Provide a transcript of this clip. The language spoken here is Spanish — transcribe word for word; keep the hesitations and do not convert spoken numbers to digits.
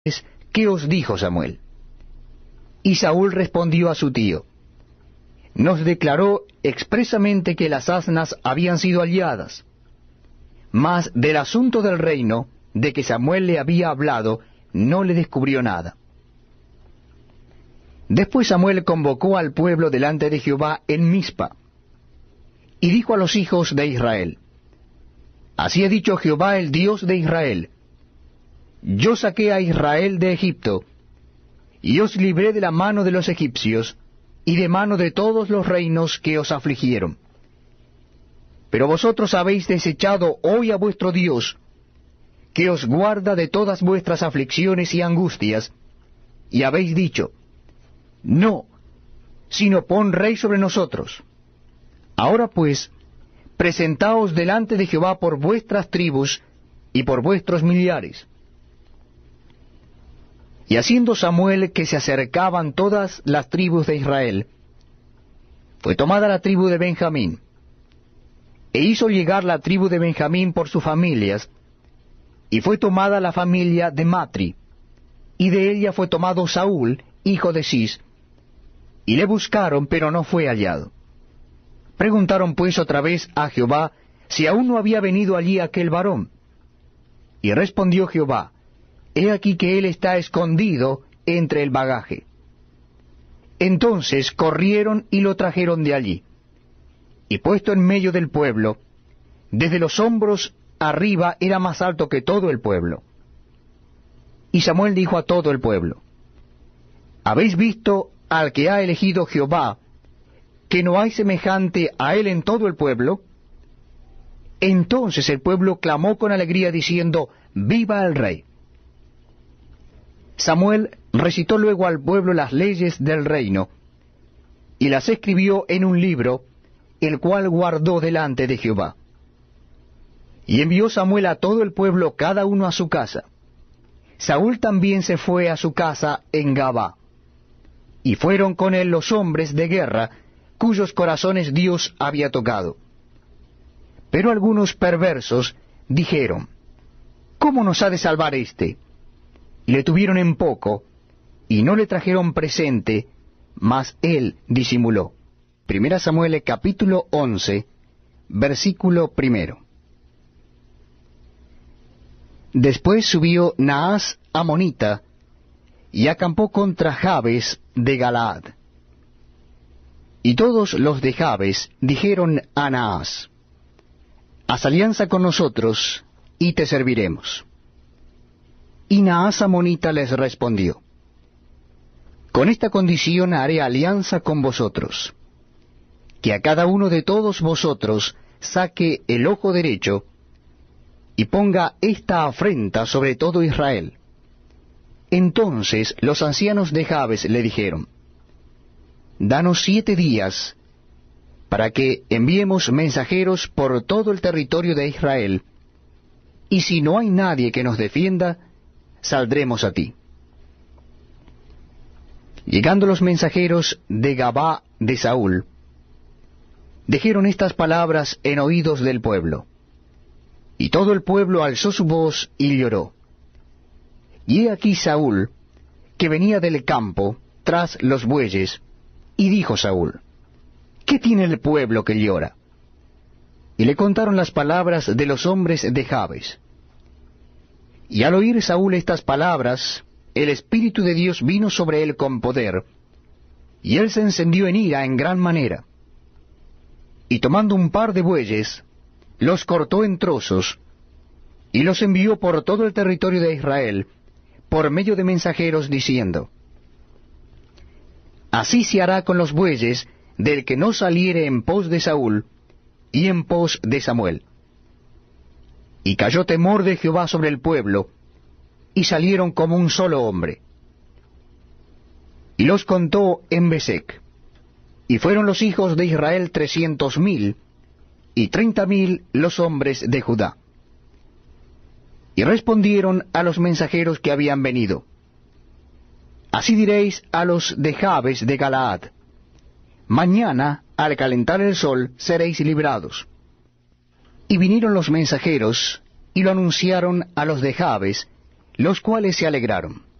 ¿qué os dijo Samuel? Y Saúl respondió a su tío: nos declaró expresamente que las asnas habían sido halladas, mas del asunto del reino de que Samuel le había hablado no le descubrió nada. Después Samuel convocó al pueblo delante de Jehová en Mizpa, y dijo a los hijos de Israel: así ha dicho Jehová, el Dios de Israel: yo saqué a Israel de Egipto, y os libré de la mano de los egipcios, y de mano de todos los reinos que os afligieron. Pero vosotros habéis desechado hoy a vuestro Dios, que os guarda de todas vuestras aflicciones y angustias, y habéis dicho: no, sino pon rey sobre nosotros. Ahora pues, presentaos delante de Jehová por vuestras tribus y por vuestros millares. Y haciendo Samuel que se acercaban todas las tribus de Israel, fue tomada la tribu de Benjamín, e hizo llegar la tribu de Benjamín por sus familias, y fue tomada la familia de Matri, y de ella fue tomado Saúl, hijo de Cis, y le buscaron, pero no fue hallado. Preguntaron pues otra vez a Jehová si aún no había venido allí aquel varón. Y respondió Jehová: he aquí que él está escondido entre el bagaje. Entonces corrieron y lo trajeron de allí, y puesto en medio del pueblo, desde los hombros arriba era más alto que todo el pueblo. Y Samuel dijo a todo el pueblo: ¿habéis visto al que ha elegido Jehová, que no hay semejante a él en todo el pueblo? Entonces el pueblo clamó con alegría diciendo: ¡viva el rey! Samuel recitó luego al pueblo las leyes del reino, y las escribió en un libro, el cual guardó delante de Jehová. Y envió Samuel a todo el pueblo, cada uno a su casa. Saúl también se fue a su casa en Gabá, y fueron con él los hombres de guerra, cuyos corazones Dios había tocado. Pero algunos perversos dijeron: ¿cómo nos ha de salvar éste? Y le tuvieron en poco, y no le trajeron presente, mas él disimuló. Primera Samuel capítulo once, versículo primero. Después subió Naas amonita, y acampó contra Jabes de Galaad. Y todos los de Jabes dijeron a Naas: haz alianza con nosotros, y te serviremos. Y Naas amonita les respondió: con esta condición haré alianza con vosotros, que a cada uno de todos vosotros saque el ojo derecho, y ponga esta afrenta sobre todo Israel. Entonces los ancianos de Jabes le dijeron: danos siete días, para que enviemos mensajeros por todo el territorio de Israel, y si no hay nadie que nos defienda, saldremos a ti. Llegando los mensajeros de Gabá de Saúl, dijeron estas palabras en oídos del pueblo. Y todo el pueblo alzó su voz y lloró. Y he aquí Saúl, que venía del campo, tras los bueyes, y dijo Saúl: ¿qué tiene el pueblo que llora? Y le contaron las palabras de los hombres de Jabes. Y al oír Saúl estas palabras, el Espíritu de Dios vino sobre él con poder, y él se encendió en ira en gran manera. Y tomando un par de bueyes, los cortó en trozos, y los envió por todo el territorio de Israel, por medio de mensajeros, diciendo: así se hará con los bueyes del que no saliere en pos de Saúl y en pos de Samuel. Y cayó temor de Jehová sobre el pueblo, y salieron como un solo hombre. Y los contó en Besec, y fueron los hijos de Israel trescientos mil, y treinta mil los hombres de Judá. Y respondieron a los mensajeros que habían venido: así diréis a los de Jabes de Galaad: mañana, al calentar el sol, seréis librados. Y vinieron los mensajeros, y lo anunciaron a los de Jabes, los cuales se alegraron.